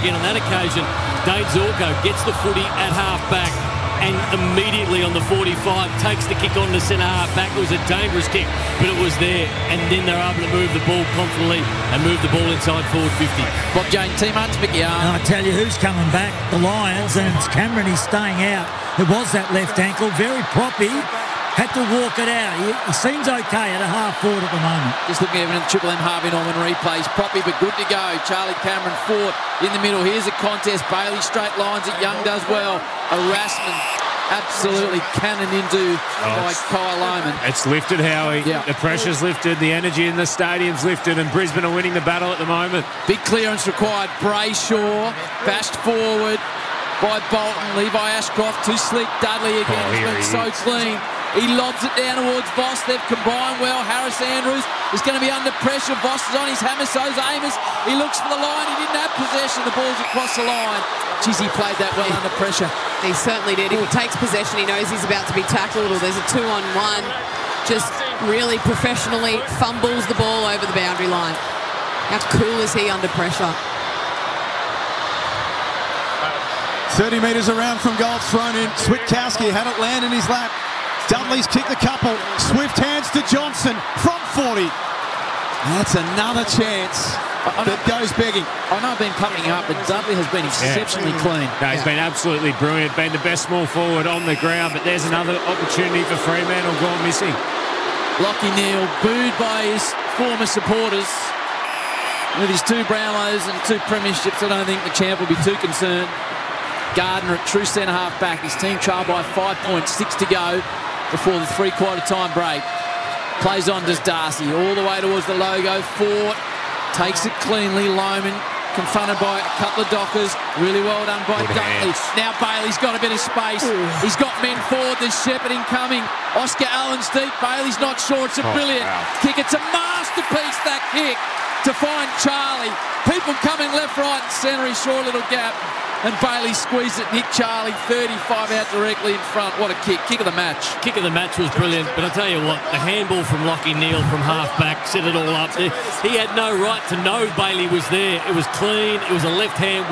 again on that occasion. Dane Zorko gets the footy at half-back and immediately on the 45 takes the kick on the centre half-back. It was a dangerous kick, but it was there. And then they're able to move the ball confidently and move the ball inside forward 50. Bob Jane, teammates, Mick Yarn. I tell you who's coming back, the Lions, and it's Cameron. He's staying out. It was that left ankle, very proppy. Had to walk it out. He seems okay at a half forward at the moment. Just looking even at Triple M Harvey Norman replays. Proppy, but good to go. Charlie Cameron Ford in the middle. Here's a contest. Bailey straight lines it. Young does well. Erasmus absolutely cannoned into by Kyle Lohman. It's lifted, Howie. Yeah. The pressure's lifted. The energy in the stadium's lifted, and Brisbane are winning the battle at the moment. Big clearance required. Brayshaw bashed forward by Bolton. Levi Ashcroft too slick. Dudley again. He's been so clean. He lobs it down towards Voss. They've combined well. Harris Andrews is going to be under pressure. Voss is on his hammer. So's Amos. He looks for the line. He didn't have possession. The ball's across the line. Jeez, he played that well under pressure. He certainly did. If he takes possession, he knows he's about to be tackled, or there's a 2-on-1. Just really professionally fumbles the ball over the boundary line. How cool is he under pressure? 30 metres around from goal, thrown in. Switkowski had it land in his lap. Dudley's kicked the couple. Swift hands to Johnson from 40. That's another chance that goes begging. I know I've been pumping up, but Dudley has been exceptionally clean. No, he's been absolutely brilliant. Been the best small forward on the ground, but there's another opportunity for Fremantle gone missing. Lachie Neale booed by his former supporters. With his 2 Brownlows and 2 premierships, I don't think the champ will be too concerned. Gardner at true centre half back. His team trailed by 5.6 to go before the 3-quarter time break. Plays on does Darcy all the way towards the logo. Fort takes it cleanly. Lohman confronted by a couple of dockers. Really well done by Dudley. Now Bailey's got a bit of space. He's got men forward. There's shepherding coming. Oscar Allen's deep. Bailey's not sure. It's a brilliant kick. It's a masterpiece, that kick, to find Charlie. People coming left, right and centre. He saw a little gap. And Bailey squeezed it, hit Charlie 35 out directly in front. What a kick. Kick of the match. Kick of the match was brilliant, but I tell you what, the handball from Lachie Neale from half-back set it all up. He had no right to know Bailey was there. It was clean. It was a left hand